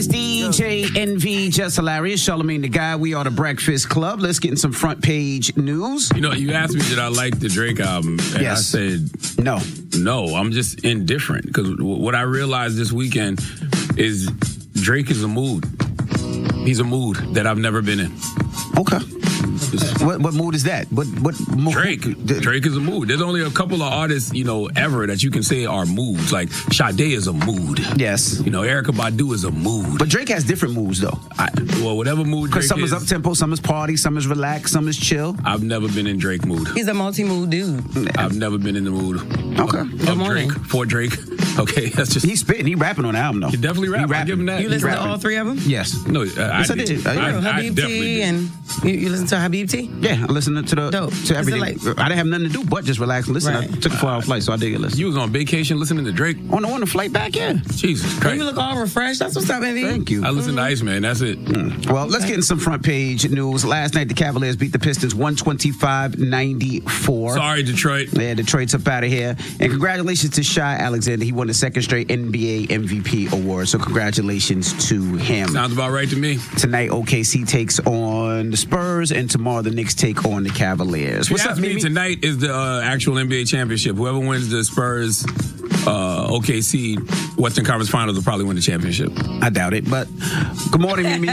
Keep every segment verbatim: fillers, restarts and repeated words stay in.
D J N V, Just Hilarious, Charlamagne the Guy. We are the Breakfast Club. Let's get in some front page news. You know, you asked me did I like the Drake album, and yes. I said no. No, I'm just indifferent because what I realized this weekend is Drake is a mood. He's a mood that I've never been in. Okay. What, what mood is that? What what mood? Drake. Drake is a mood. There's only a couple of artists, you know, ever that you can say are moods. Like Sade is a mood. Yes. You know, Erykah Badu is a mood. But Drake has different moods though. I, well, whatever mood Drake is. Because some is up tempo, some is party, some is relax, some is chill. I've never been in Drake mood. He's a multi-mood dude. I've never been in the mood. Okay. Of, of Drake for Drake. Okay, that's just. He's spitting. He rapping on the album though. He definitely rapping. He rapping. I give him that. You listen to all three of them? Yes. No, uh, yes, I, I did. did. I, I, I, I Habib definitely T did. and you, you listen to Habib T? Yeah, I listened to the Dope. to everything. Like, I didn't have nothing to do but just relax and listen. Right. I took a four-hour flight, so I did listen. You was on vacation listening to Drake on the on the flight back, yeah. Jesus Christ! You look all refreshed. That's what's up, baby. Thank you. I listened to Iceman. That's it. Mm. Well, let's get in some front page news. Last night, the Cavaliers beat the Pistons one twenty-five ninety-four. Sorry, Detroit. Yeah, Detroit's up out of here. And congratulations to Shai Alexander. He won the second straight N B A M V P award. So congratulations to him. Sounds about right to me. Tonight, O K C takes on the Spurs, and tomorrow the Knicks take on the Cavaliers. What's up, Mimi? Tonight is the uh, actual N B A championship. Whoever wins the Spurs, uh, O K C, Western Conference Finals will probably win the championship. I doubt it, but good morning, Mimi.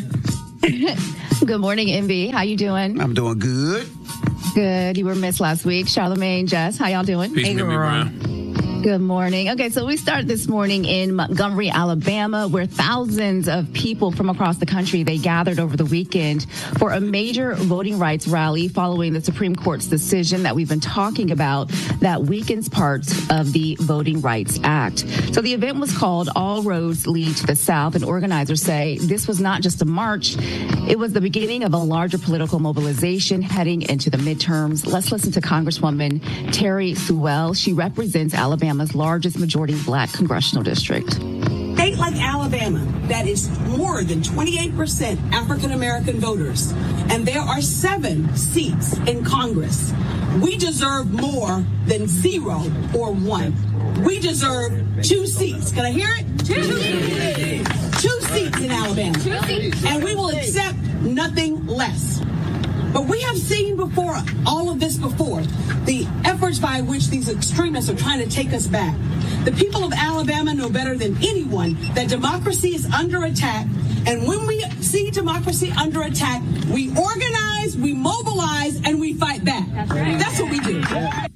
Good morning, M V. How you doing? I'm doing good. Good. You were missed last week. Charlamagne, Jess, how y'all doing? Peace, hey, Mimi Brown. Good morning. Okay, so we start this morning in Montgomery, Alabama, where thousands of people from across the country, they gathered over the weekend for a major voting rights rally following the Supreme Court's decision that we've been talking about that weakens parts of the Voting Rights Act. So the event was called All Roads Lead to the South, and organizers say this was not just a march, it was the beginning of a larger political mobilization heading into the midterms. Let's listen to Congresswoman Terry Sewell. She represents Alabama. Alabama's largest majority black congressional district. State like Alabama, that is more than twenty-eight percent African American voters, and there are seven seats in Congress. We deserve more than zero or one. We deserve two seats. Can I hear it? Two seats. Two seats in Alabama. Two seats. And we will accept nothing less. But we have seen before, all of this before, the efforts by which these extremists are trying to take us back. The people of Alabama know better than anyone that democracy is under attack. And when we see democracy under attack, we organize, we mobilize, and we fight back. That's right. That's what we do.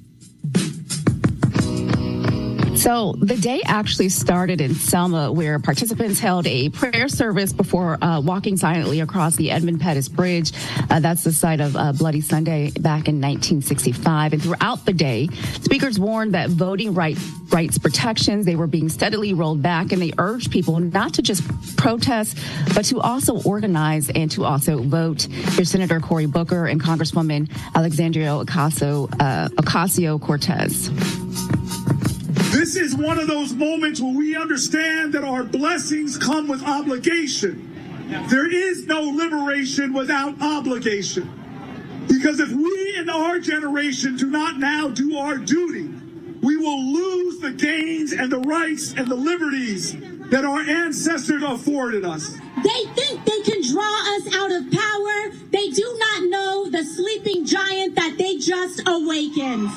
So the day actually started in Selma, where participants held a prayer service before uh, walking silently across the Edmund Pettus Bridge. Uh, that's the site of uh, Bloody Sunday back in nineteen sixty-five. And throughout the day, speakers warned that voting right, rights protections, they were being steadily rolled back, and they urged people not to just protest, but to also organize and to also vote. Here's Senator Cory Booker and Congresswoman Alexandria Ocasio, uh, Ocasio-Cortez. This is one of those moments where we understand that our blessings come with obligation. There is no liberation without obligation. Because if we in our generation do not now do our duty, we will lose the gains and the rights and the liberties that our ancestors afforded us. They think they can draw us out of power. They do not know the sleeping giant that they just awakened.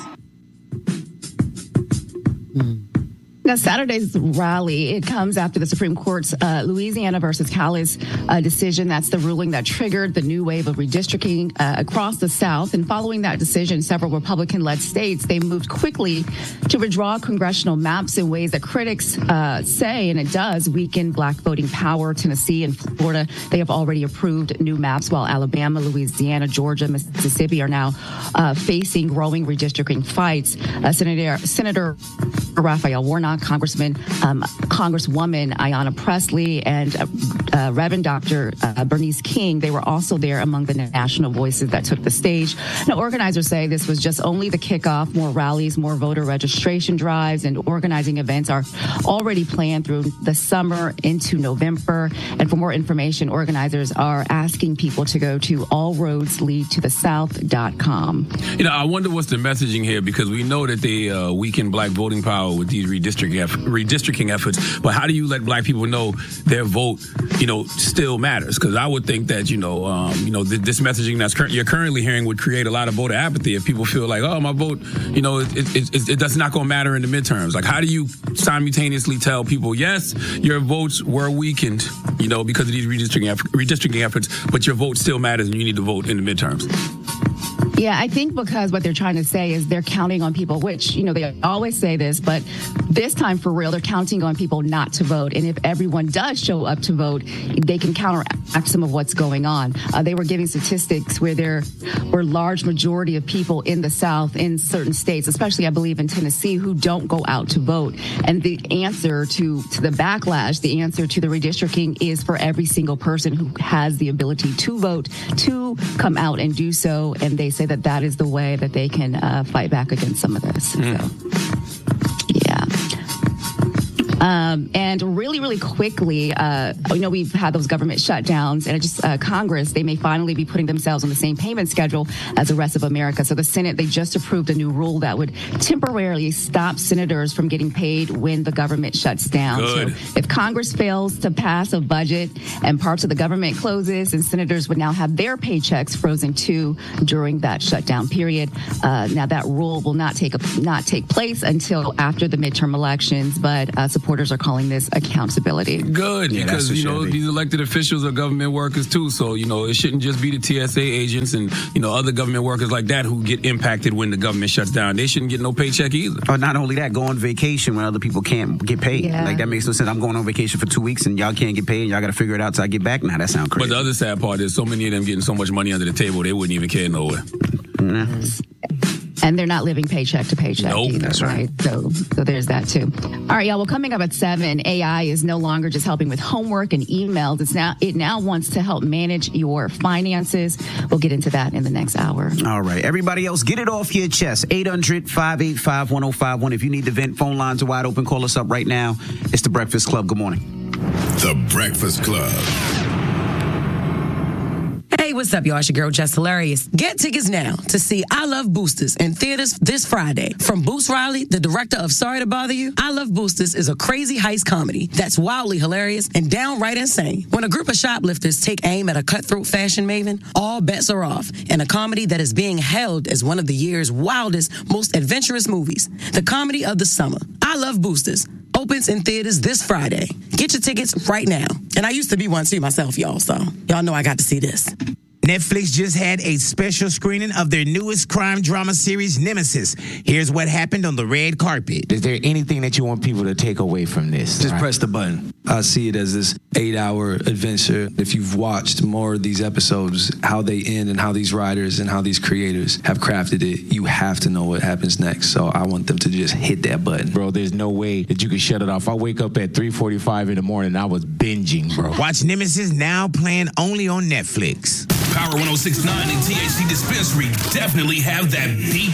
Now, Saturday's rally, it comes after the Supreme Court's uh, Louisiana versus Callis uh, decision. That's the ruling that triggered the new wave of redistricting uh, across the South. And following that decision, several Republican-led states, they moved quickly to withdraw congressional maps in ways that critics uh, say, and it does, weaken black voting power. Tennessee and Florida, they have already approved new maps, while Alabama, Louisiana, Georgia, Mississippi are now uh, facing growing redistricting fights. Uh, Senator, Senator Raphael Warnock, Congressman, um, Congresswoman Ayanna Pressley, and uh, uh, Reverend Doctor Uh, Bernice King, they were also there among the national voices that took the stage. Now, organizers say this was just only the kickoff. More rallies, more voter registration drives, and organizing events are already planned through the summer into November. And for more information, organizers are asking people to go to all roads lead to the south dot com. You know, I wonder what's the messaging here, because we know that they uh, weaken black voting power with these redistricting redistricting eff- redistricting efforts. But how do you let black people know their vote, you know, still matters? Because I would think that, you know, um, you know, th- this messaging that's cur- you're currently hearing would create a lot of voter apathy if people feel like, oh, my vote, you know, it, it, it, it does not going to matter in the midterms. Like, how do you simultaneously tell people, yes, your votes were weakened, you know, because of these redistricting eff- redistricting efforts, but your vote still matters and you need to vote in the midterms? Yeah, I think because what they're trying to say is they're counting on people, which, you know, they always say this, but this time for real, they're counting on people not to vote. And if everyone does show up to vote, they can counteract some of what's going on. Uh, they were giving statistics where there were large majority of people in the South in certain states, especially I believe in Tennessee, who don't go out to vote. And the answer to, to the backlash, the answer to the redistricting is for every single person who has the ability to vote to come out and do so. And they say that that is the way that they can uh, fight back against some of this. Mm. So, yeah. Um, and really, really quickly, uh, you know, we've had those government shutdowns, and it just uh, Congress, they may finally be putting themselves on the same payment schedule as the rest of America. So the Senate, they just approved a new rule that would temporarily stop senators from getting paid when the government shuts down. Good. So if Congress fails to pass a budget and parts of the government closes, and senators would now have their paychecks frozen too during that shutdown period. Uh, now that rule will not take a, not take place until after the midterm elections, but uh, supporters are calling this accountability. Good, Yeah, because, you know, these elected officials are government workers too. So, you know, it shouldn't just be the T S A agents and, you know, other government workers like that who get impacted when the government shuts down. They shouldn't get no paycheck either. Or not only that, go on vacation when other people can't get paid. Yeah. Like, that makes no sense. I'm going on vacation for two weeks and y'all can't get paid and y'all got to figure it out till I get back. Now, that sounds crazy. But the other sad part is so many of them getting so much money under the table, they wouldn't even care nowhere. Mm-hmm. And they're not living paycheck to paycheck Nope, either, that's right. right? So, so there's that too. All right, y'all. Well, coming up at seven, A I is no longer just helping with homework and emails. It's now it now wants to help manage your finances. We'll get into that in the next hour. All right. Everybody else, get it off your chest. eight hundred, five eight five, one oh five one. If you need the vent, phone lines are wide open. Call us up right now. It's The Breakfast Club. Good morning. The Breakfast Club. Hey, what's up, y'all? It's your girl, Jess Hilarious. Get tickets now to see I Love Boosters in theaters this Friday. From Boots Riley, the director of Sorry to Bother You, I Love Boosters is a crazy heist comedy that's wildly hilarious and downright insane. When a group of shoplifters take aim at a cutthroat fashion maven, all bets are off in a comedy that is being hailed as one of the year's wildest, most adventurous movies. The comedy of the summer. I Love Boosters opens in theaters this Friday. Get your tickets right now. And I used to be one too myself, y'all, so y'all know I got to see this. Netflix just had a special screening of their newest crime drama series, Nemesis. Here's what happened on the red carpet. Is there anything that you want people to take away from this? Just right? press the button. I see it as this eight-hour adventure. If you've watched more of these episodes, how they end and how these writers and how these creators have crafted it, you have to know what happens next. So I want them to just hit that button. Bro, there's no way that you can shut it off. I wake up at three forty-five in the morning and I was binging, bro. Watch Nemesis now, playing only on Netflix. Power one oh six point nine and T H C Dispensary definitely have that beat